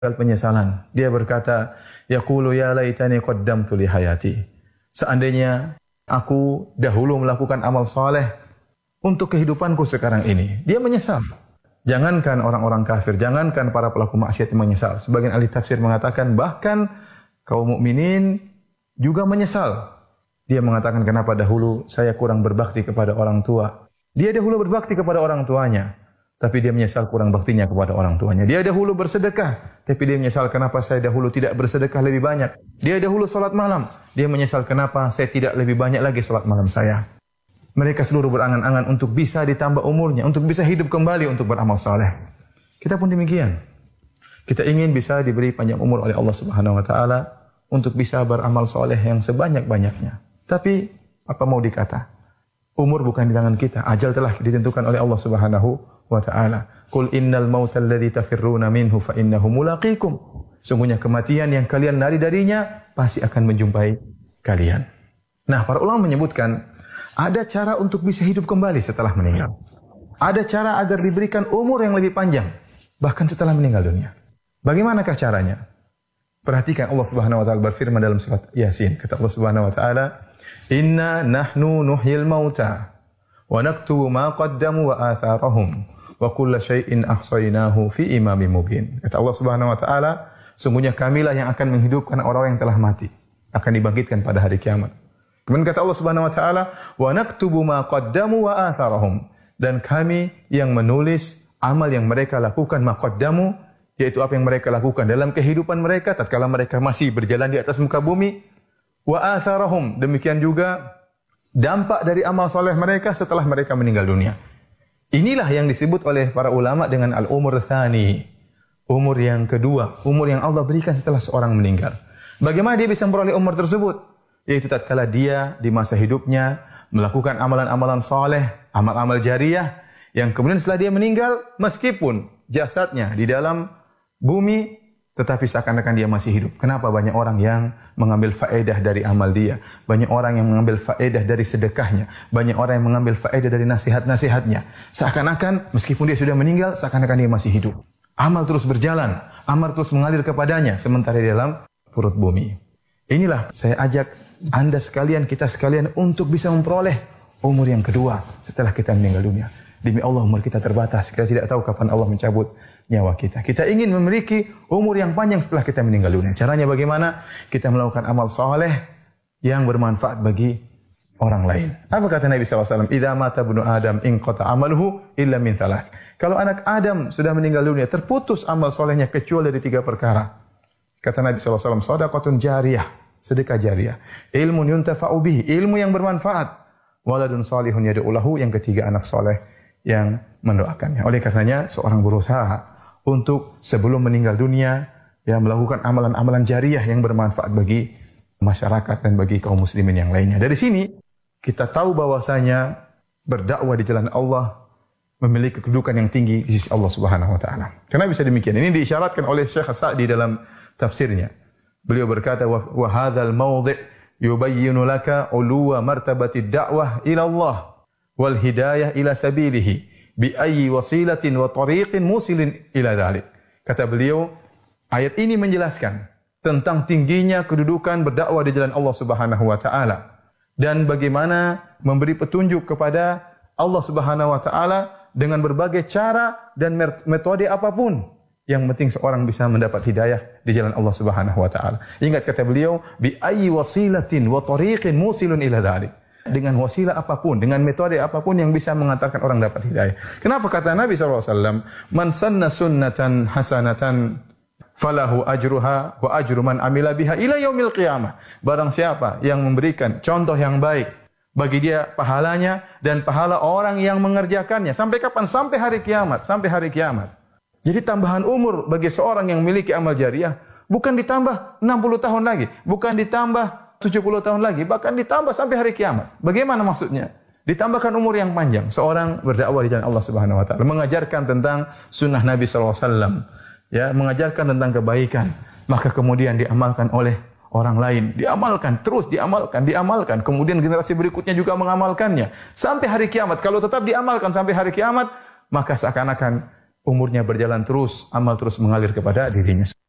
penyesalan. Dia berkata, yaqulu ya laitani qaddamtu li hayati. Seandainya aku dahulu melakukan amal saleh untuk kehidupanku sekarang ini. Dia menyesal. Jangankan orang-orang kafir, jangankan para pelaku maksiat yang menyesal. Sebagian ahli tafsir mengatakan bahkan kaum mukminin juga menyesal. Dia mengatakan kenapa dahulu saya kurang berbakti kepada orang tua. Dia dahulu berbakti kepada orang tuanya, tapi dia menyesal kurang baktinya kepada orang tuanya. Dia dahulu bersedekah, tapi dia menyesal kenapa saya dahulu tidak bersedekah lebih banyak. Dia dahulu salat malam, dia menyesal kenapa saya tidak lebih banyak lagi salat malam saya. Mereka seluruh berangan-angan untuk bisa ditambah umurnya, untuk bisa hidup kembali untuk beramal saleh. Kita pun demikian. Kita ingin bisa diberi panjang umur oleh Allah Subhanahu wa taala untuk bisa beramal saleh yang sebanyak-banyaknya. Tapi apa mau dikata? Umur bukan di tangan kita, ajal telah ditentukan oleh Allah Subhanahu wa taala. Qul innal mauta alladzi tafirruna minhu fa innahu mulaqikum. Sungguhnya kematian yang kalian lari darinya pasti akan menjumpai kalian. Nah, para ulama menyebutkan ada cara untuk bisa hidup kembali setelah meninggal. Ada cara agar diberikan umur yang lebih panjang bahkan setelah meninggal dunia. Bagaimanakah caranya? Perhatikan Allah Subhanahu wa taala berfirman dalam surat Yasin. Kata Allah Subhanahu wa taala, "Inna nahnu nuhyil mauta wa naktubu ma qaddamu wa atharahum wa kulla syai'in ahsaynahu fi imamin mubin." Kata Allah Subhanahu wa taala, sungguhnya kamilah yang akan menghidupkan orang-orang yang telah mati, akan dibangkitkan pada hari kiamat. Kemudian kata Allah Subhanahu wa taala, "Wa naktubu ma qaddamu wa atharahum." Dan kami yang menulis amal yang mereka lakukan, ma qaddamu, yaitu apa yang mereka lakukan dalam kehidupan mereka tatkala mereka masih berjalan di atas muka bumi, wa atharahum, demikian juga dampak dari amal soleh mereka setelah mereka meninggal dunia. Inilah yang disebut oleh para ulama dengan al-umur tsani, umur yang kedua, umur yang Allah berikan setelah seorang meninggal. Bagaimana dia bisa memperoleh umur tersebut? Yaitu tatkala dia di masa hidupnya melakukan amalan-amalan soleh, amal-amal jariah, yang kemudian setelah dia meninggal, meskipun jasadnya di dalam bumi, tetapi seakan-akan dia masih hidup. Kenapa banyak orang yang mengambil faedah dari amal dia? Banyak orang yang mengambil faedah dari sedekahnya. Banyak orang yang mengambil faedah dari nasihat-nasihatnya. Seakan-akan meskipun dia sudah meninggal, seakan-akan dia masih hidup. Amal terus berjalan, amal terus mengalir kepadanya, sementara di dalam perut bumi. Inilah saya ajak Anda sekalian, kita sekalian untuk bisa memperoleh umur yang kedua setelah kita meninggal dunia. Demi Allah umur kita terbatas, kita tidak tahu kapan Allah mencabut nyawa kita. Kita ingin memiliki umur yang panjang setelah kita meninggal dunia. Caranya bagaimana? Kita melakukan amal soleh yang bermanfaat bagi orang lain. Apa kata Nabi SAW? Idza mata ibnu Adam inqata amaluhu illa min thalath. Kalau anak Adam sudah meninggal dunia, terputus amal solehnya kecuali dari 3 perkara. Kata Nabi SAW, shadaqatun jariyah, sedekah jariah. Ilmun yuntafa'u bihi, ilmu yang bermanfaat. Waladun salihun yad'u lahu, yang ketiga anak soleh yang mendoakannya. Oleh karenanya seorang berusaha untuk sebelum meninggal dunia ya melakukan amalan-amalan jariah yang bermanfaat bagi masyarakat dan bagi kaum muslimin yang lainnya. Dari sini kita tahu bahwasanya berdakwah di jalan Allah memiliki kedudukan yang tinggi di sisi Allah Subhanahu wa taala. Kenapa bisa demikian? Ini diisyaratkan oleh Syekh Sa'di dalam tafsirnya. Beliau berkata wa hadzal mawdhi' yubayyinu laka 'uluwa martabatid da'wah ila Allah wal hidayah ila sabilihi bi ayyi wasilatin wa tariqin musilin ila dzalik. Kata beliau, ayat ini menjelaskan tentang tingginya kedudukan berdakwah di jalan Allah Subhanahu wa taala dan bagaimana memberi petunjuk kepada Allah Subhanahu wa taala dengan berbagai cara dan metode apapun. Yang penting seorang bisa mendapat hidayah di jalan Allah Subhanahu wa taala. Ingat kata beliau, bi ayyi wasilatin wa tariqin musilun ila dzalik. Dengan wasilah apapun, dengan metode apapun yang bisa mengantarkan orang dapat hidayah. Kenapa kata Nabi SAW, man sanna sunnatan hasanatan falahu ajruha wa ajru man amila biha ila yaumil qiyamah. Barang siapa yang memberikan contoh yang baik, bagi dia pahalanya dan pahala orang yang mengerjakannya. Sampai kapan? Sampai hari kiamat. Sampai hari kiamat. Jadi tambahan umur bagi seorang yang memiliki amal jariah bukan ditambah 60 tahun lagi, bukan ditambah 70 tahun lagi, bahkan ditambah sampai hari kiamat. Bagaimana maksudnya? Ditambahkan umur yang panjang. Seorang berdakwah di jalan Allah Subhanahu wa taala, mengajarkan tentang sunnah Nabi sallallahu alaihi wasallam, ya, mengajarkan tentang kebaikan, maka kemudian diamalkan oleh orang lain, diamalkan, terus diamalkan. Kemudian generasi berikutnya juga mengamalkannya sampai hari kiamat. Kalau tetap diamalkan sampai hari kiamat, maka seakan-akan umurnya berjalan terus, amal terus mengalir kepada dirinya.